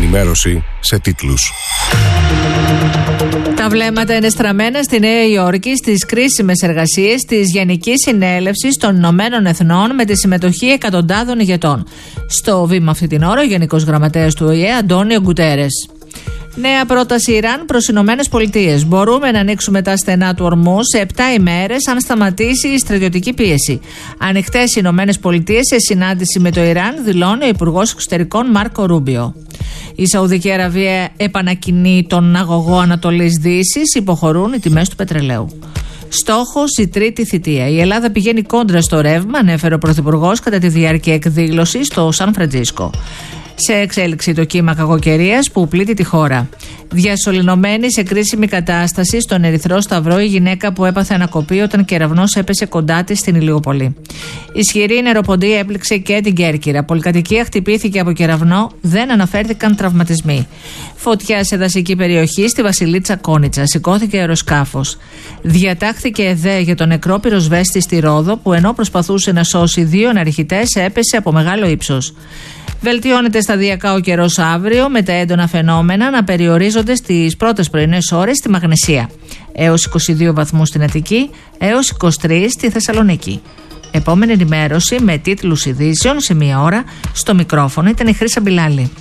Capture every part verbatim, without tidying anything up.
ενημέρωση σε τίτλους. Τα βλέμματα είναι στραμμένα στη Νέα Υόρκη στις κρίσιμες εργασίες της Γενικής Συνέλευσης των Ηνωμένων Εθνών με τη συμμετοχή εκατοντάδων ηγετών. Στο βήμα αυτή την ώρα ο Γενικός Γραμματέας του Ο Η Ε, Αντώνιο Γκουτέρες. Νέα πρόταση Ιράν προς Ηνωμένες Πολιτείες. Μπορούμε να ανοίξουμε τα στενά του ορμού σε επτά ημέρες αν σταματήσει η στρατιωτική πίεση. Ανοιχτές οι Ηνωμένες Πολιτείες σε συνάντηση με το Ιράν, δηλώνει ο Υπουργός Εξωτερικών Μάρκο Ρούμπιο. Η Σαουδική Αραβία επανακινεί τον αγωγό Ανατολής Δύσης, υποχωρούν οι τιμές του πετρελαίου. Στόχος η τρίτη θητεία. Η Ελλάδα πηγαίνει κόντρα στο ρεύμα, ανέφερε ο Πρωθυπουργός κατά τη διάρκεια εκδήλωσης στο Σαν Φραντζίσκο. Σε εξέλιξη το κύμα κακοκαιρίας που πλήττει τη χώρα. Διασωληνωμένη σε κρίσιμη κατάσταση στον Ερυθρό Σταυρό η γυναίκα που έπαθε ανακοπή όταν κεραυνός έπεσε κοντά της στην Ηλιούπολη. Ισχυρή νεροποντή έπληξε και την Κέρκυρα. Πολυκατοικία χτυπήθηκε από κεραυνό, δεν αναφέρθηκαν τραυματισμοί. Φωτιά σε δασική περιοχή στη Βασιλίτσα Κόνιτσα. Σηκώθηκε αεροσκάφος. Διατάχθηκε ΕΔΕ για τον νεκρό πυροσβέστη στη Ρόδο που ενώ προσπαθούσε να σώσει δύο αναρχητές έπεσε από μεγάλο ύψος. Βελτιώνεται σταδιακά ο καιρός αύριο με τα έντονα φαινόμενα να περιορίζονται στις πρώτες πρωινές ώρες στη Μαγνησία. Έως είκοσι δύο βαθμούς στην Αττική, έως είκοσι τρία στη Θεσσαλονίκη. Επόμενη ενημέρωση με τίτλους ειδήσεων σε μία ώρα. Στο μικρόφωνο ήταν η Χρύσα Μπιλάλη.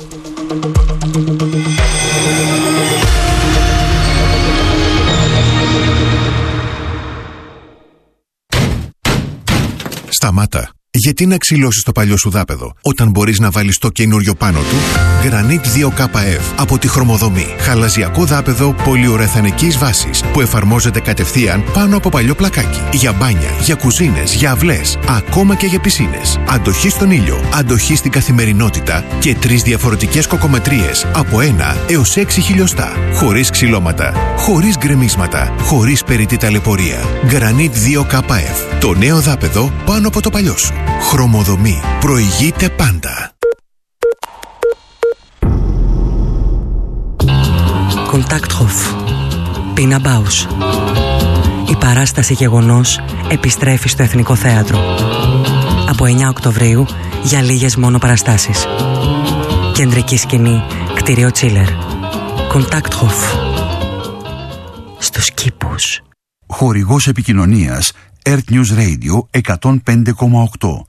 Σταμάτα. Γιατί να ξυλώσεις το παλιό σου δάπεδο, όταν μπορείς να βάλεις το καινούριο πάνω του? Granit δύο K F από τη Χρωμοδομή. Χαλαζιακό δάπεδο πολυουρεθανικής βάσης που εφαρμόζεται κατευθείαν πάνω από παλιό πλακάκι. Για μπάνια, για κουζίνες, για αυλές, ακόμα και για πισίνες. Αντοχή στον ήλιο, αντοχή στην καθημερινότητα και τρεις διαφορετικές κοκομετρίες από ένα έως έξι χιλιοστά. Χωρίς ξυλώματα, χωρίς γκρεμίσματα, χωρίς περιττή ταλαιπωρία. Granit δύο K F. Το νέο δάπεδο πάνω από το παλιό σου. Χρωμοδομή. Προηγείται πάντα. Kontakthof. Πίνα Μπάους. Η παράσταση Γεγονός επιστρέφει στο Εθνικό Θέατρο. Από εννιά Οκτωβρίου για λίγες μόνο παραστάσεις. Κεντρική σκηνή, κτίριο Τσίλερ. Kontakthof. Στους κήπους. Χορηγός επικοινωνίας Earth News Radio εκατόν πέντε κόμμα οκτώ.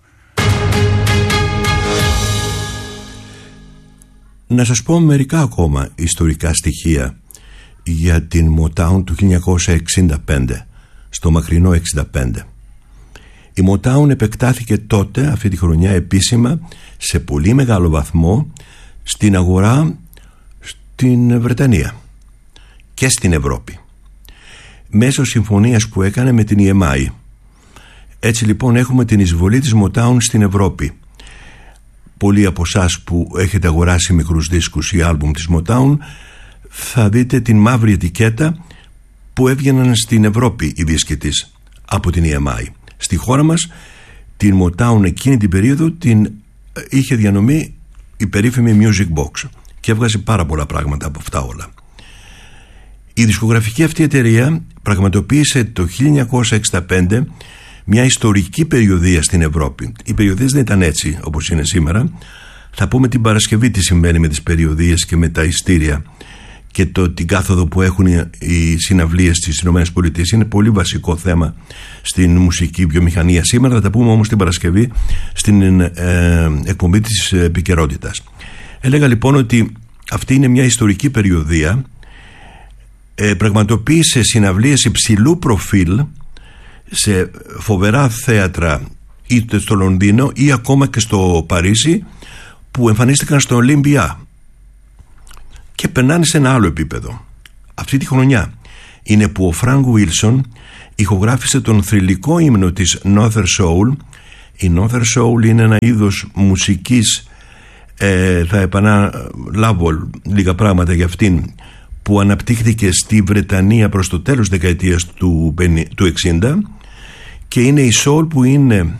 Να σας πω μερικά ακόμα ιστορικά στοιχεία για την Motown του χίλια εννιακόσια εξήντα πέντε, στο μακρινό εξήντα πέντε. Η Motown επεκτάθηκε τότε, αυτή τη χρονιά, επίσημα σε πολύ μεγάλο βαθμό στην αγορά στην Βρετανία και στην Ευρώπη μέσω συμφωνίας που έκανε με την ι εμ άι. Έτσι λοιπόν έχουμε την εισβολή της Motown στην Ευρώπη. Πολλοί από εσάς που έχετε αγοράσει μικρούς δίσκους ή άλμπουμ της Motown θα δείτε την μαύρη ετικέτα που έβγαιναν στην Ευρώπη οι δίσκοι της από την ι εμ άι. Στη χώρα μας την Motown εκείνη την περίοδο την είχε διανομή η περίφημη Music Box και έβγαζε πάρα πολλά πράγματα από αυτά όλα. Η δισκογραφική αυτή εταιρεία πραγματοποίησε το χίλια εννιακόσια εξήντα πέντε μια ιστορική περιοδεία στην Ευρώπη. Οι περιοδίες δεν ήταν έτσι όπως είναι σήμερα. Θα πούμε την Παρασκευή τι συμβαίνει με τις περιοδίες και με τα ειστήρια και το, την κάθοδο που έχουν οι συναυλίες στις ΗΠΑ. Είναι πολύ βασικό θέμα στην μουσική βιομηχανία σήμερα. Θα τα πούμε όμως την Παρασκευή στην ε, εκπομπή της επικαιρότητας. Έλεγα λοιπόν ότι αυτή είναι μια ιστορική περιοδεία. Ε, πραγματοποίησε συναυλίες υψηλού προφίλ σε φοβερά θέατρα είτε στο Λονδίνο ή ακόμα και στο Παρίσι που εμφανίστηκαν στο Ολύμπια και περνάνε σε ένα άλλο επίπεδο. Αυτή τη χρονιά είναι που ο Φρανκ Βίλσον ηχογράφησε τον θρυλικό ύμνο της Northern Soul. Η Northern Soul είναι ένα είδος μουσικής, ε, θα επαναλάβω λίγα πράγματα για αυτήν, που αναπτύχθηκε στη Βρετανία προς το τέλος της δεκαετίας του εξήντα και είναι η soul που είναι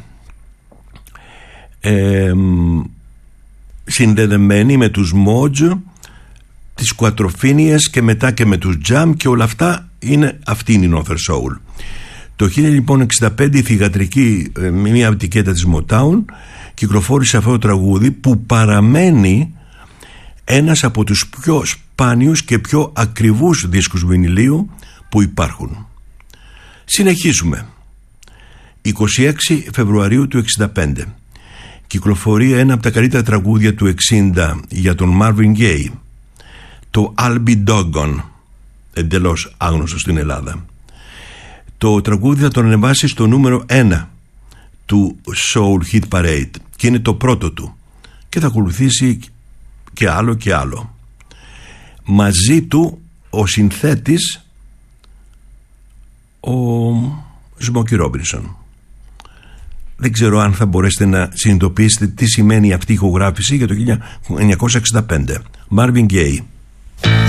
ε, συνδεδεμένη με τους Mojo, τις Κουατροφίνιες και μετά και με τους Jam και όλα αυτά είναι, αυτή είναι η Northern Soul. Το χίλια εξήντα πέντε η θυγατρική, μια ετικέτα της Motown, κυκλοφόρησε αυτό το τραγούδι που παραμένει Ένας από τους πιο σπάνιους και πιο ακριβούς δίσκους βινιλίου που υπάρχουν. Συνεχίζουμε. είκοσι έξι Φεβρουαρίου του εξήντα πέντε κυκλοφορεί ένα από τα καλύτερα τραγούδια του εξήντα για τον Marvin Gaye, το I'll Be Doggone, εντελώς άγνωστο στην Ελλάδα. Το τραγούδι θα τον ανεβάσει στο νούμερο ένα του Soul Hit Parade και είναι το πρώτο του, και θα ακολουθήσει και άλλο και άλλο. Μαζί του ο συνθέτης, ο Smokey Robinson. Δεν ξέρω αν θα μπορέσετε να συνειδητοποιήσετε τι σημαίνει αυτή η ηχογράφηση για το χίλια εννιακόσια εξήντα πέντε. Marvin Gaye.